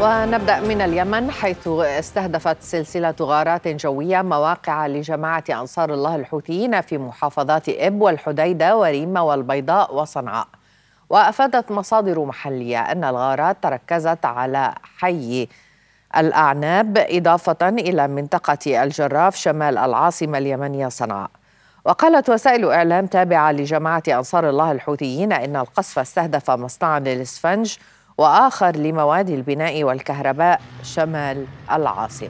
ونبدأ من اليمن، حيث استهدفت سلسلة غارات جوية مواقع لجماعة أنصار الله الحوثيين في محافظات إب والحديدة وريمة والبيضاء وصنعاء. وأفادت مصادر محلية أن الغارات تركزت على حي الأعناب إضافة إلى منطقة الجراف شمال العاصمة اليمنية صنعاء. وقالت وسائل إعلام تابعة لجماعة أنصار الله الحوثيين إن القصف استهدف مصنعا للإسفنج وآخر لمواد البناء والكهرباء شمال العاصمة.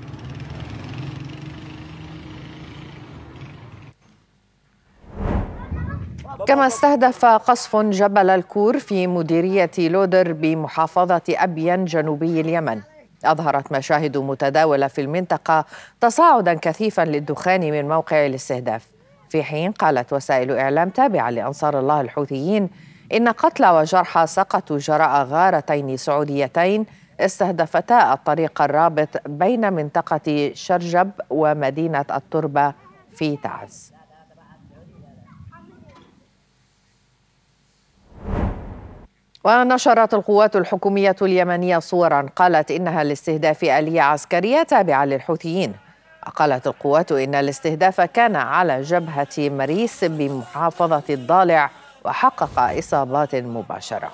كما استهدف قصف جبل الكور في مديرية لودر بمحافظة أبين جنوبي اليمن. أظهرت مشاهد متداولة في المنطقة تصاعدا كثيفا للدخان من موقع الاستهداف، في حين قالت وسائل إعلام تابعة لأنصار الله الحوثيين إن قتلى وجرحى سقطوا جراء غارتين سعوديتين استهدفتا الطريق الرابط بين منطقة شرجب ومدينة التربة في تعز. ونشرت القوات الحكومية اليمنية صورا قالت إنها لاستهداف آلية عسكرية تابعة للحوثيين. قالت القوات إن الاستهداف كان على جبهة مريس بمحافظة الضالع وحقق إصابات مباشرة.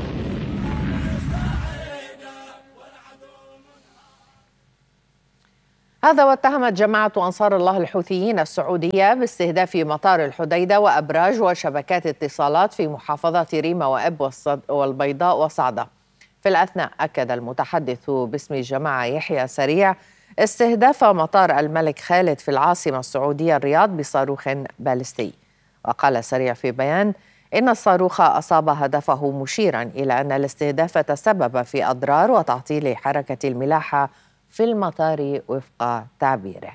هذا واتهمت جماعة أنصار الله الحوثيين السعودية باستهداف مطار الحديدة وأبراج وشبكات اتصالات في محافظة ريمة وإب والبيضاء وصعدة. في الأثناء أكد المتحدث باسم الجماعة يحيى سريع استهداف مطار الملك خالد في العاصمة السعودية الرياض بصاروخ باليستي. وقال سريع في بيان إن الصاروخ أصاب هدفه، مشيرا إلى أن الاستهداف تسبب في أضرار وتعطيل حركة الملاحة في المطار وفق تعبيره.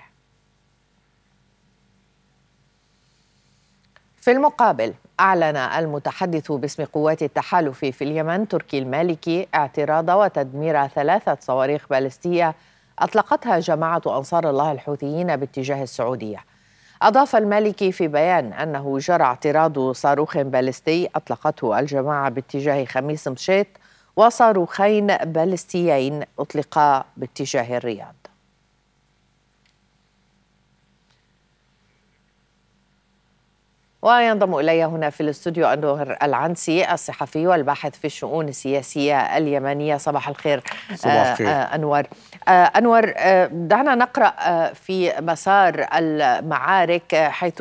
في المقابل، أعلن المتحدث باسم قوات التحالف في اليمن تركي المالكي اعتراض وتدمير 3 صواريخ باليستية أطلقتها جماعة أنصار الله الحوثيين باتجاه السعودية. أضاف المالكي في بيان أنه جرى اعتراض صاروخ باليستي أطلقته الجماعة باتجاه خميس مشيط وصاروخين باليستيين أطلقا باتجاه الرياض. وينضم إلي هنا في الاستوديو أنور العنسي الصحفي والباحث في الشؤون السياسية اليمنية. صباح الخير. صباح الخير. أنور، دعنا نقرأ في مسار المعارك، حيث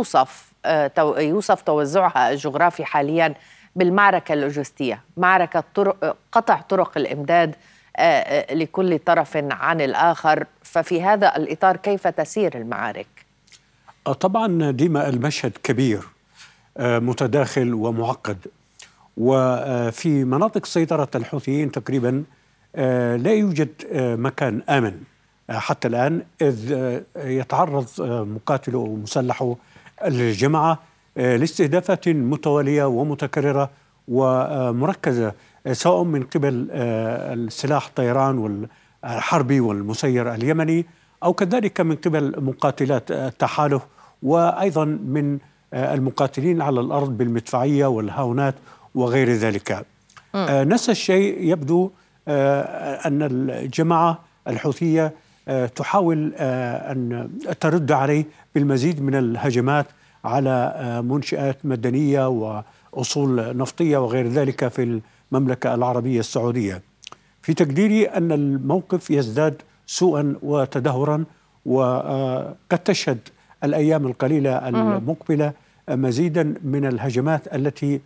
يوصف توزعها الجغرافي حاليا بالمعركة اللوجستية، معركة قطع طرق الإمداد لكل طرف عن الآخر. ففي هذا الإطار كيف تسير المعارك؟ طبعا ديما المشهد كبير، متداخل ومعقد، وفي مناطق سيطرة الحوثيين تقريبا لا يوجد مكان آمن حتى الآن، إذ يتعرض مقاتلو ومسلحو الجماعة لاستهدافات متوالية ومتكررة ومركزة، سواء من قبل السلاح الطيران والحربي والمسير اليمني، أو كذلك من قبل مقاتلات التحالف، وأيضا من المقاتلين على الأرض بالمدفعية والهاونات وغير ذلك. نفس الشيء يبدو أن الجماعة الحوثية تحاول أن ترد عليه بالمزيد من الهجمات على منشآت مدنية وأصول نفطية وغير ذلك في المملكة العربية السعودية. في تقديري أن الموقف يزداد سوءا وتدهورا، وقد تشهد الأيام القليلة المقبلة مزيدا من الهجمات التي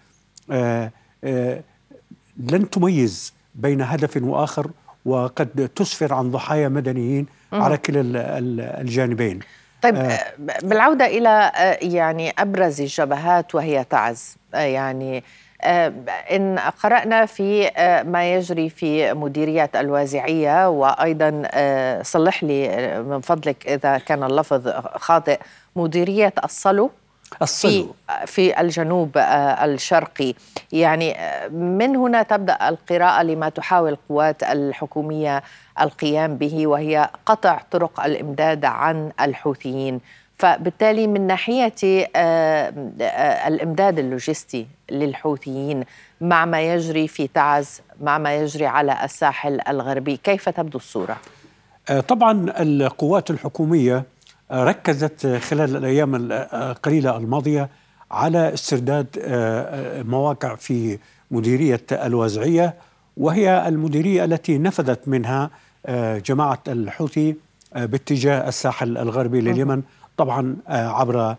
لن تميز بين هدف وآخر، وقد تسفر عن ضحايا مدنيين على كلا الجانبين. طيب، بالعودة إلى يعني أبرز الجبهات وهي تعز، يعني إن قرأنا في ما يجري في مديرية الوازعية، وأيضا صلح لي من فضلك إذا كان اللفظ خاطئ، مديرية الصلو في الجنوب الشرقي. يعني من هنا تبدأ القراءة لما تحاول القوات الحكومية القيام به، وهي قطع طرق الإمداد عن الحوثيين. فبالتالي من ناحية الإمداد اللوجستي للحوثيين مع ما يجري في تعز، مع ما يجري على الساحل الغربي، كيف تبدو الصورة؟ طبعا القوات الحكومية ركزت خلال الأيام القليلة الماضية على استرداد مواقع في مديرية الوازعية، وهي المديرية التي نفذت منها جماعة الحوثي باتجاه الساحل الغربي لليمن، طبعا عبر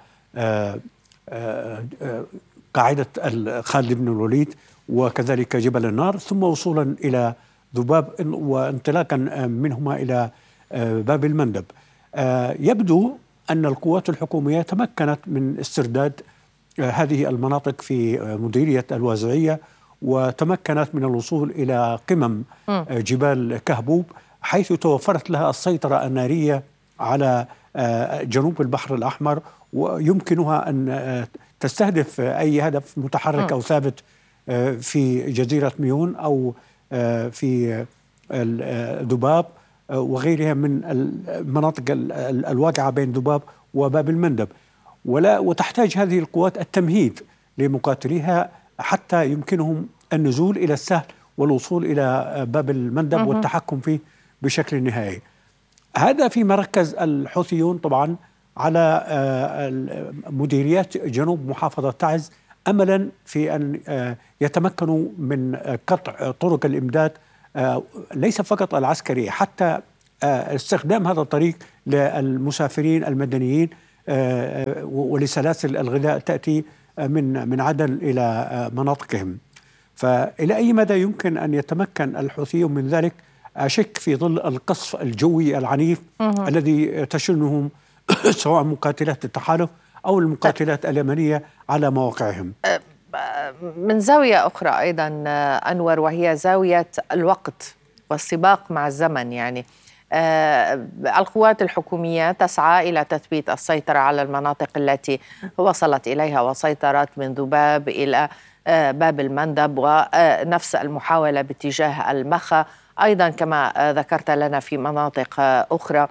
قاعدة خالد بن الوليد وكذلك جبل النار، ثم وصولا إلى ذباب وانطلاقا منهما إلى باب المندب. يبدو أن القوات الحكومية تمكنت من استرداد هذه المناطق في مديرية الوازعية، وتمكنت من الوصول إلى قمم جبال كهبوب، حيث توفرت لها السيطرة النارية على جنوب البحر الأحمر، ويمكنها أن تستهدف أي هدف متحرك أو ثابت في جزيرة ميون أو في ذباب وغيرها من المناطق الواقعة بين ذباب وباب المندب. وتحتاج هذه القوات التمهيد لمقاتليها حتى يمكنهم النزول إلى السهل والوصول إلى باب المندب والتحكم فيه بشكل نهائي. هذا فيما ركز الحوثيون طبعا على مديريات جنوب محافظة تعز، أملا في أن يتمكنوا من قطع طرق الإمداد، ليس فقط العسكري، حتى استخدام هذا الطريق للمسافرين المدنيين ولسلاسل الغذاء تأتي من عدن إلى مناطقهم. فإلى أي مدى يمكن أن يتمكن الحوثيون من ذلك؟ أشك في ظل القصف الجوي العنيف الذي تشنهم سواء مقاتلات التحالف أو المقاتلات اليمنية على مواقعهم. من زاوية أخرى أيضا أنور، وهي زاوية الوقت والسباق مع الزمن. يعني القوات الحكومية تسعى إلى تثبيت السيطرة على المناطق التي وصلت إليها، وسيطرت من ذباب إلى باب المندب، ونفس المحاولة باتجاه المخا أيضا كما ذكرت لنا في مناطق أخرى.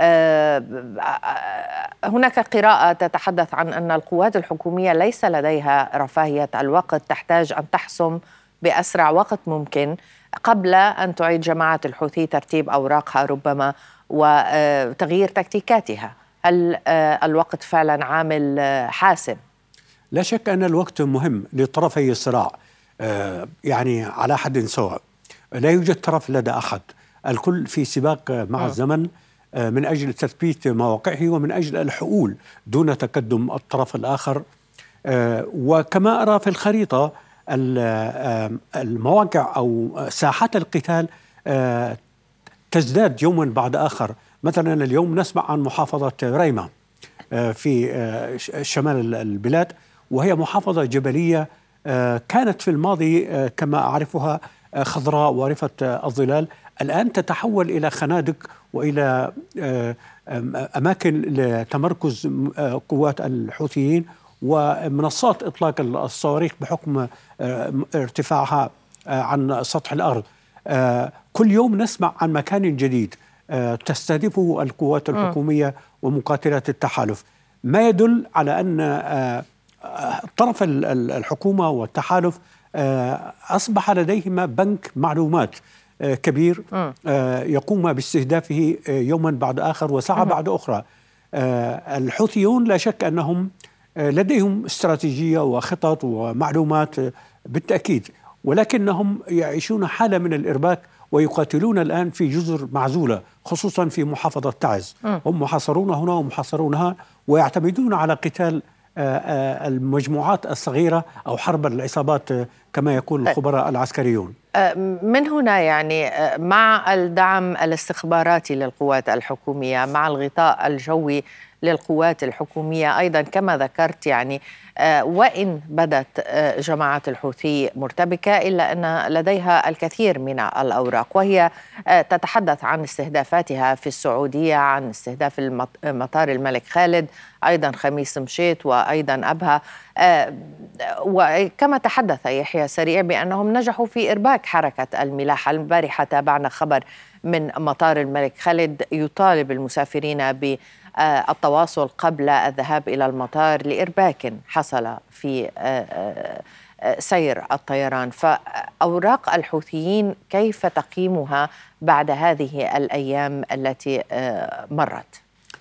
هناك قراءة تتحدث عن أن القوات الحكومية ليس لديها رفاهية الوقت، تحتاج أن تحسم بأسرع وقت ممكن قبل أن تعيد جماعة الحوثي ترتيب أوراقها ربما وتغيير تكتيكاتها. هل الوقت فعلا عامل حاسم؟ لا شك أن الوقت مهم لطرفي الصراع، يعني على حد سواء، لا يوجد طرف لدى أحد، الكل في سباق مع الزمن من أجل تثبيت مواقعه ومن أجل الحؤول دون تقدم الطرف الآخر. وكما أرى في الخريطة المواقع أو ساحات القتال تزداد يوما بعد آخر. مثلا اليوم نسمع عن محافظة ريمة في شمال البلاد، وهي محافظة جبلية كانت في الماضي كما أعرفها خضراء وارفة الظلال، الآن تتحول إلى خنادق وإلى أماكن لتمركز قوات الحوثيين ومنصات إطلاق الصواريخ بحكم ارتفاعها عن سطح الأرض. كل يوم نسمع عن مكان جديد تستهدفه القوات الحكومية ومقاتلات التحالف، ما يدل على أن طرف الحكومة والتحالف أصبح لديهما بنك معلومات كبير يقوم باستهدافه يوما بعد آخر وساعة بعد أخرى. الحوثيون لا شك أنهم لديهم استراتيجية وخطط ومعلومات بالتأكيد، ولكنهم يعيشون حالة من الإرباك ويقاتلون الآن في جزر معزولة، خصوصا في محافظة تعز. هم محاصرون هنا ومحاصرونها، ويعتمدون على قتال المجموعات الصغيرة أو حرب العصابات كما يقول الخبراء العسكريون. من هنا يعني مع الدعم الاستخباراتي للقوات الحكومية، مع الغطاء الجوي للقوات الحكومية أيضا كما ذكرت، يعني وإن بدت جماعة الحوثي مرتبكة إلا أن لديها الكثير من الأوراق، وهي تتحدث عن استهدافاتها في السعودية، عن استهداف مطار الملك خالد، أيضا خميس مشيط وأيضا أبها. وكما تحدث يحيى سريع بأنهم نجحوا في إرباك حركة الملاحة. البارحة تابعنا خبر من مطار الملك خالد يطالب المسافرين التواصل قبل الذهاب إلى المطار لإرباك حصل في سير الطيران. فأوراق الحوثيين كيف تقييمها بعد هذه الأيام التي مرت؟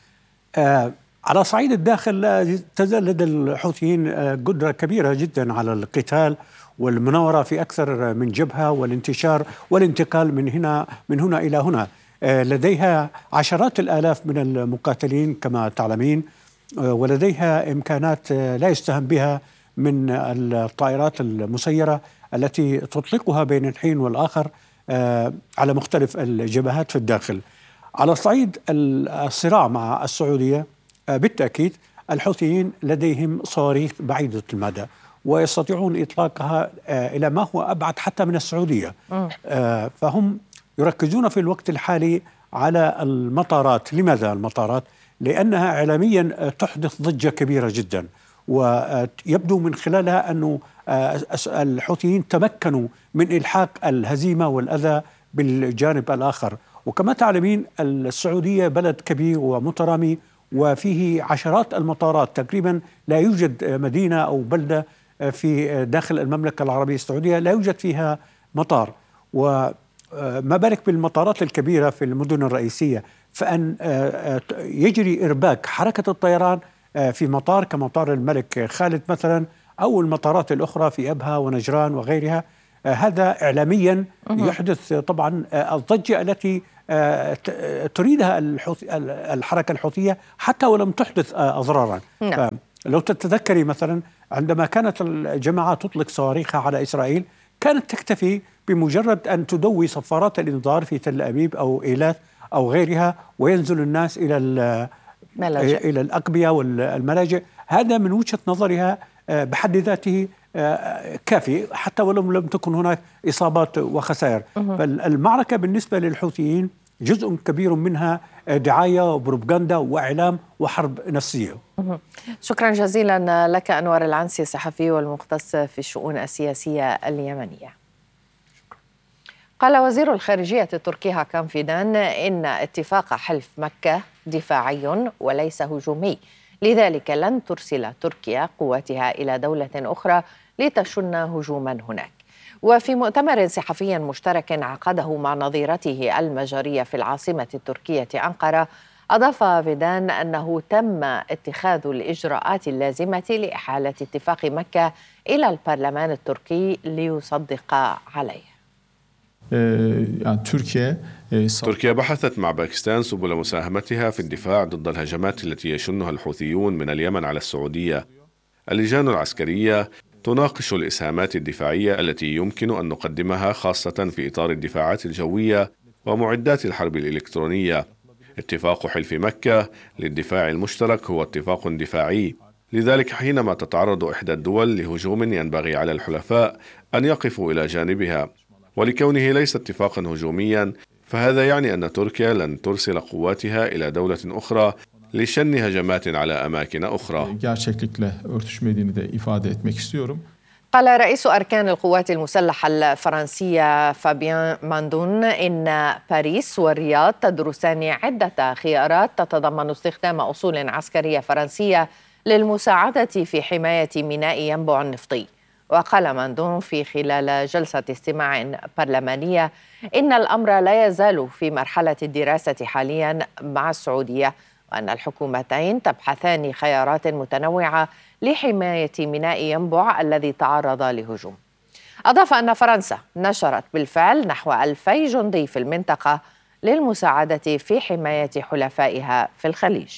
على صعيد الداخل لا تزال لدى الحوثيين قدرة كبيرة جدا على القتال والمناورة في أكثر من جبهة والانتشار والانتقال من هنا إلى هنا. لديها عشرات الآلاف من المقاتلين كما تعلمين، ولديها إمكانات لا يستهان بها من الطائرات المسيرة التي تطلقها بين الحين والآخر على مختلف الجبهات في الداخل. على صعيد الصراع مع السعودية بالتأكيد الحوثيين لديهم صواريخ بعيدة المدى ويستطيعون إطلاقها إلى ما هو أبعد حتى من السعودية. فهم يركزون في الوقت الحالي على المطارات. لماذا المطارات؟ لأنها إعلاميا تحدث ضجة كبيرة جدا، ويبدو من خلالها أن الحوثيين تمكنوا من إلحاق الهزيمة والأذى بالجانب الآخر. وكما تعلمين السعودية بلد كبير ومترامي وفيه عشرات المطارات، تقريبا لا يوجد مدينة أو بلدة في داخل المملكة العربية السعودية لا يوجد فيها مطار، وما بالك بالمطارات الكبيرة في المدن الرئيسية. فأن يجري إرباك حركة الطيران في مطار كمطار الملك خالد مثلا أو المطارات الأخرى في أبها ونجران وغيرها، هذا إعلاميا يحدث طبعا الضجة التي تريدها الحركة الحوثية حتى ولم تحدث أضرارا. لو تتذكري مثلا عندما كانت الجماعات تطلق صواريخها على إسرائيل كانت تكتفي بمجرد أن تدوي صفارات الإنذار في تل أبيب أو إيلات أو غيرها وينزل الناس إلى الأقبية والملاجئ. هذا من وجهة نظرها بحد ذاته كافي حتى ولو لم تكن هناك إصابات وخسائر. فالمعركة بالنسبة للحوثيين جزء كبير منها دعاية وبروباغندا وإعلام وحرب نفسية. شكرا جزيلا لك أنور العنسي، الصحفي والمختص في الشؤون السياسية اليمنية. قال وزير الخارجية التركي هاكان فيدان إن اتفاق حلف مكة دفاعي وليس هجومي، لذلك لن ترسل تركيا قواتها إلى دولة أخرى لتشن هجوما هناك. وفي مؤتمر صحفي مشترك عقده مع نظيرته المجرية في العاصمة التركية أنقرة، أضاف فيدان أنه تم اتخاذ الإجراءات اللازمة لإحالة اتفاق مكة إلى البرلمان التركي ليصدق عليه. تركيا بحثت مع باكستان سبل مساهمتها في الدفاع ضد الهجمات التي يشنها الحوثيون من اليمن على السعودية. اللجان العسكرية تناقش الإسهامات الدفاعية التي يمكن أن نقدمها خاصة في إطار الدفاعات الجوية ومعدات الحرب الإلكترونية. اتفاق حلف مكة للدفاع المشترك هو اتفاق دفاعي، لذلك حينما تتعرض إحدى الدول لهجوم ينبغي على الحلفاء أن يقفوا إلى جانبها، ولكونه ليس اتفاقا هجوميا فهذا يعني أن تركيا لن ترسل قواتها إلى دولة أخرى لشن هجمات على أماكن أخرى. قال رئيس أركان القوات المسلحة الفرنسية فابيان ماندون إن باريس والرياض تدرسان عدة خيارات تتضمن استخدام أصول عسكرية فرنسية للمساعدة في حماية ميناء ينبع النفطي. وقال ماندون في خلال جلسة استماع برلمانية إن الأمر لا يزال في مرحلة الدراسة حاليا مع السعودية، وأن الحكومتين تبحثان خيارات متنوعة لحماية ميناء ينبع الذي تعرض لهجوم. أضاف أن فرنسا نشرت بالفعل نحو 2000 جندي في المنطقة للمساعدة في حماية حلفائها في الخليج.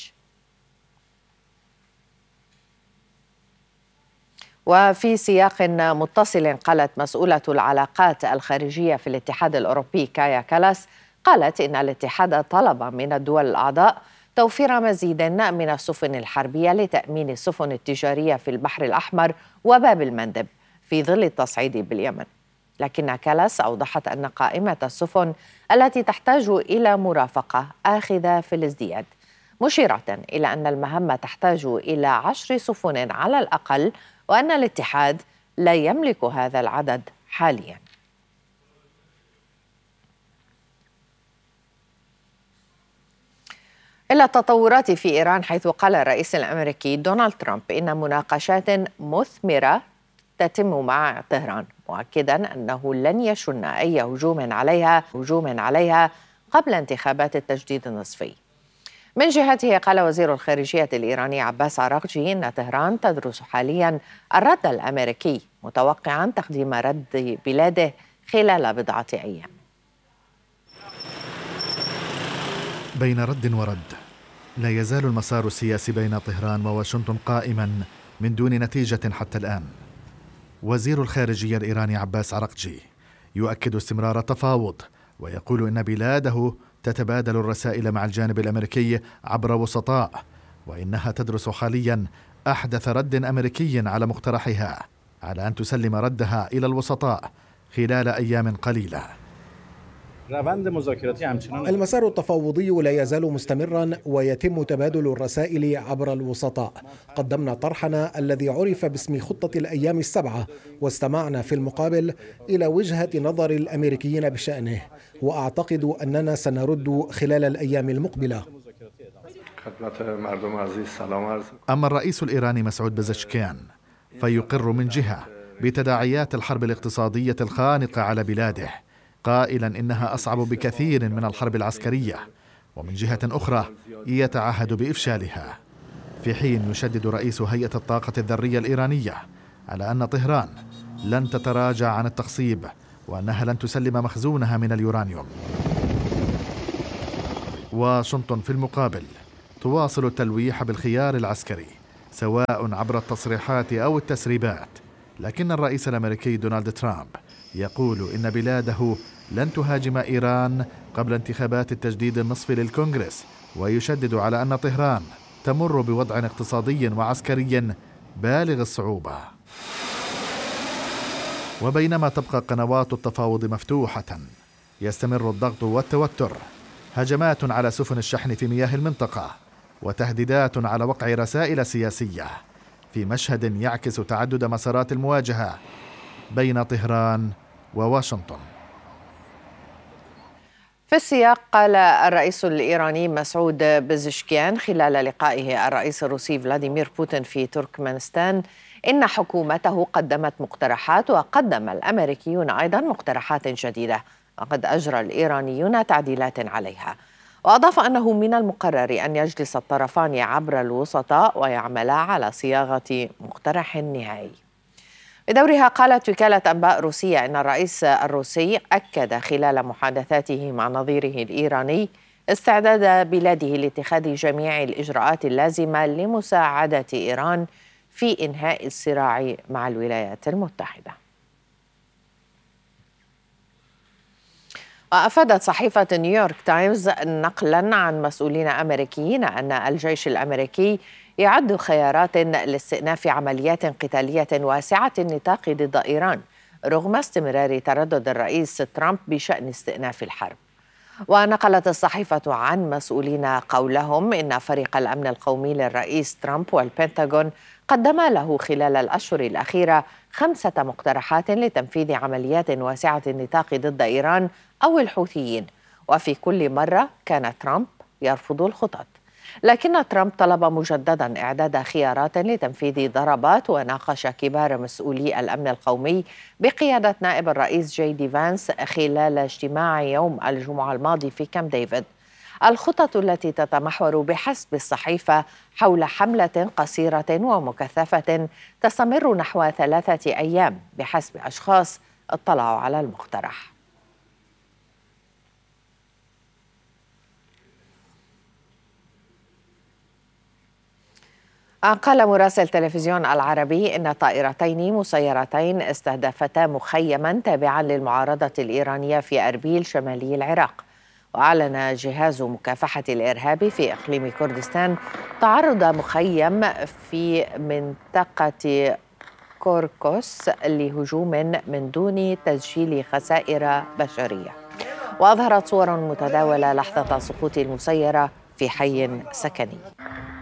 وفي سياق متصل، قالت مسؤولة العلاقات الخارجية في الاتحاد الأوروبي كايا كالاس قالت إن الاتحاد طلب من الدول الأعضاء توفير مزيد من السفن الحربية لتأمين السفن التجارية في البحر الأحمر وباب المندب في ظل التصعيد باليمن. لكن كالاس أوضحت أن قائمة السفن التي تحتاج إلى مرافقة آخذة في الازدياد، مشيرة إلى أن المهمة تحتاج إلى 10 سفن على الأقل، وأن الاتحاد لا يملك هذا العدد حاليا. إلى التطورات في إيران، حيث قال الرئيس الأمريكي دونالد ترامب إن مناقشات مثمرة تتم مع طهران، مؤكدا أنه لن يشن أي هجوم عليها قبل انتخابات التجديد النصفي. من جهته قال وزير الخارجية الإيراني عباس عراقجي إن طهران تدرس حاليا الرد الأمريكي، متوقعا تقديم رد بلاده خلال بضعة أيام. بين رد ورد، لا يزال المسار السياسي بين طهران وواشنطن قائما من دون نتيجة حتى الآن. وزير الخارجية الإيراني عباس عراقجي يؤكد استمرار التفاوض، ويقول إن بلاده تتبادل الرسائل مع الجانب الأمريكي عبر وسطاء، وإنها تدرس حاليا أحدث رد أمريكي على مقترحها على أن تسلم ردها إلى الوسطاء خلال أيام قليلة. المسار التفاوضي لا يزال مستمرا ويتم تبادل الرسائل عبر الوسطاء. قدمنا طرحنا الذي عرف باسم خطة الأيام السبعة، واستمعنا في المقابل إلى وجهة نظر الأمريكيين بشأنه، وأعتقد أننا سنرد خلال الأيام المقبلة. أما الرئيس الإيراني مسعود بزشكيان فيقر من جهة بتداعيات الحرب الاقتصادية الخانقة على بلاده، قائلا إنها أصعب بكثير من الحرب العسكرية، ومن جهة أخرى يتعهد بإفشالها، في حين يشدد رئيس هيئة الطاقة الذرية الإيرانية على أن طهران لن تتراجع عن التخصيب، وأنها لن تسلم مخزونها من اليورانيوم. واشنطن في المقابل تواصل التلويح بالخيار العسكري، سواء عبر التصريحات أو التسريبات، لكن الرئيس الأمريكي دونالد ترامب يقول إن بلاده لن تهاجم إيران قبل انتخابات التجديد النصفي للكونغرس، ويشدد على أن طهران تمر بوضع اقتصادي وعسكري بالغ الصعوبة. وبينما تبقى قنوات التفاوض مفتوحة، يستمر الضغط والتوتر، هجمات على سفن الشحن في مياه المنطقة، وتهديدات على وقع رسائل سياسية، في مشهد يعكس تعدد مسارات المواجهة بين طهران وواشنطن. في السياق، قال الرئيس الإيراني مسعود بزشكيان خلال لقائه الرئيس الروسي فلاديمير بوتين في تركمانستان إن حكومته قدمت مقترحات، وقدم الأمريكيون أيضا مقترحات جديدة، وقد أجرى الإيرانيون تعديلات عليها. وأضاف أنه من المقرر أن يجلس الطرفان عبر الوسطاء ويعملا على صياغة مقترح نهائي. بدورها قالت وكالة أنباء روسية إن الرئيس الروسي أكد خلال محادثاته مع نظيره الإيراني استعداد بلاده لاتخاذ جميع الإجراءات اللازمة لمساعدة إيران في إنهاء الصراع مع الولايات المتحدة. وأفادت صحيفة نيويورك تايمز نقلا عن مسؤولين أمريكيين أن الجيش الأمريكي يعد خيارات لاستئناف عمليات قتالية واسعة النطاق ضد إيران، رغم استمرار تردد الرئيس ترامب بشأن استئناف الحرب. ونقلت الصحيفة عن مسؤولين قولهم إن فريق الأمن القومي للرئيس ترامب والبنتاغون قدم له خلال الأشهر الأخيرة 5 مقترحات لتنفيذ عمليات واسعة النطاق ضد إيران أو الحوثيين، وفي كل مرة كان ترامب يرفض الخطط. لكن ترامب طلب مجددا إعداد خيارات لتنفيذ ضربات، وناقش كبار مسؤولي الأمن القومي بقيادة نائب الرئيس جي دي فانس خلال اجتماع يوم الجمعة الماضي في كامب ديفيد الخطط التي تتمحور بحسب الصحيفة حول حملة قصيرة ومكثفة تستمر نحو 3 أيام بحسب أشخاص اطلعوا على المقترح. قال مراسل تلفزيون العربي إن طائرتين مسيرتين استهدفتا مخيما تابعا للمعارضة الإيرانية في أربيل شمالي العراق. وأعلن جهاز مكافحة الإرهاب في إقليم كردستان تعرض مخيم في منطقة كوركوس لهجوم من دون تسجيل خسائر بشرية. وأظهرت صور متداولة لحظة سقوط المسيرة في حي سكني.